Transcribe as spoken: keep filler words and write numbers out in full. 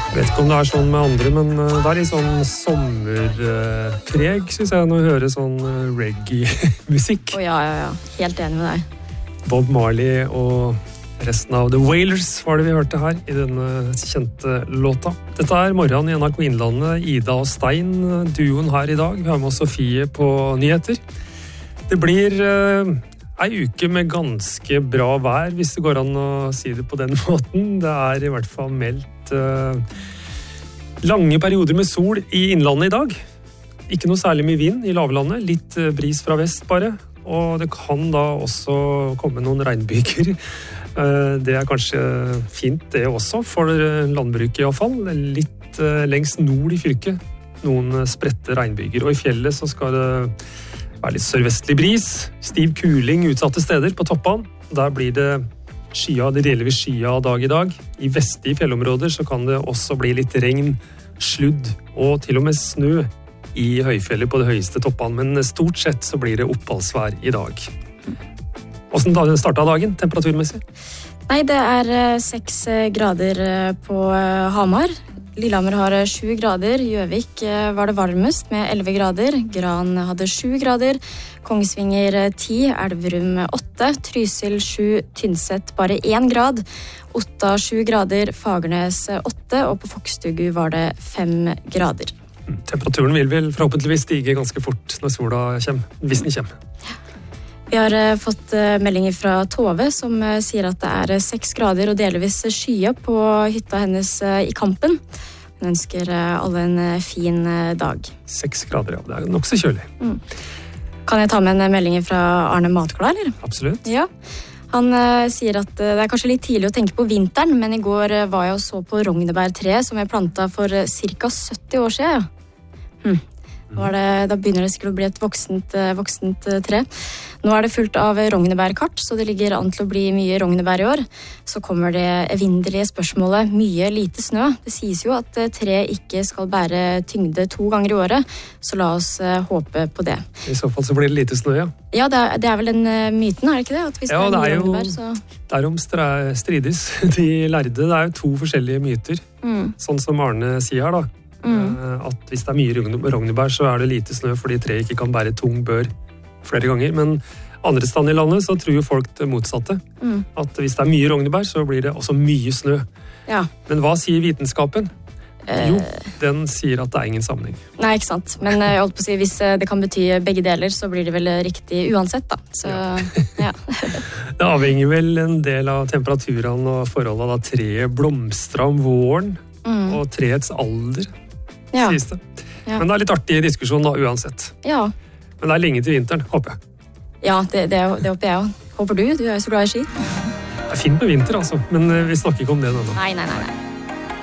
Jeg vet ikke om det er sånn med andre, men det er litt sånn sommerpreg, synes jeg, når jeg hører sånn reggae-musikk. Å ja, ja, ja. Helt enig med deg. Bob Marley og resten av The Wailers var det vi hørte her i denne kjente låta. Dette er morgenen i N R K Innlandet. Ida og Stein, duoen her i dag. Vi har med oss Sofie på nyheter. Det blir uh, ei uke med ganske bra vær, hvis det går an å si det på den måten. Det er i hvert fall meldt lange perioder med sol i innlandet i dag. Ikke noe særlig med vind i lavlandet, litt bris fra vest bare. Og det kan da også komme noen regnbyger. Det er kanskje fint det også, for landbruket i hvert fall. Litt lengst nord i fylket, noen spredte regnbyger. Og i fjellet så skal det være litt sørvestlig bris, stiv kuling utsatte steder på toppene. Der blir det skya, det delvis skya dag i dag. I vestlige fjellområder så kan det også bli litt regn, sludd og til og med snø i høyfjellet på det høyeste toppene, men stort sett så blir det oppholdsvær i dag. Hvordan startet dagen temperaturmessig? Nei, det er seks grader på Hamar. Lillehammer har sju grader, Gjøvik var det varmest med elleve grader, Gran hadde sju grader, Kongsvinger ti, Elverum åtte, Trysil sju, Tynset bare én grad, Otta sju grader, Fagernes åtte, og på Fokstugu var det fem grader. Temperaturen vil vel forhåpentligvis stige ganske fort når sola kommer, hvis den kommer. Vi har fått meldinger fra Tove som sier at det er seks grader og delvis skya på hytta hennes i Kampen. Hun ønsker alle en fin dag. Seks grader, ja. Det er nok så kjølig. Mm. Kan jeg ta med en melding fra Arne Matglad, eller? Absolutt. Ja. Han uh, sier at uh, det er kanskje litt tidlig å tenke på vinteren, men i går uh, var jeg og så på rognebærtreet som jeg plantet for uh, ca. sytti år siden. Hm. Nå det, da begynner det sikkert å bli et voksent, voksent tre. Nå er det fullt av rognebærkart, så det ligger an til å bli mye rognebær i år. Så kommer det evinnelige spørsmålet, mye lite snø. Det sies jo at tre ikke skal bære tyngde to ganger i året, så la oss håpe på det. I så fall så blir det lite snø, ja. Ja, det er, det er vel den myten, er det ikke det? At hvis ja, det er, det er jo rognebær, så... derom strides de lærde. Det er jo to forskjellige myter, mm. sånn som Arne sier her da. Mm. At hvis det er mye rognebær så er det lite snø fordi treet ikke kan bære tung bør flere ganger, men andre steder i landet så tror jo folk det motsatte, mm. at hvis det er mye rognebær så blir det også mye snø. Ja. Men hva sier vitenskapen? Eh... Jo, den sier at det er ingen sammenheng. Nei, ikke sant, men jeg holdt på å si hvis det kan bety begge deler så blir det vel riktig uansett da. Så, ja. Ja. Det avhenger vel en del av temperaturen og forholdet da treet blomstrer om våren, mm. og treets alder. Ja. Sies det. Ja. Men det er litt artig diskusjon da, uansett. Ja. Men det er lenge til vinteren, håper jeg. Ja, det, det, det håper jeg også. Håper du? Du er jo så glad i ski. Det er fint med vinter, altså. Men vi snakker ikke om det nå. Nei, nei, nei, nei.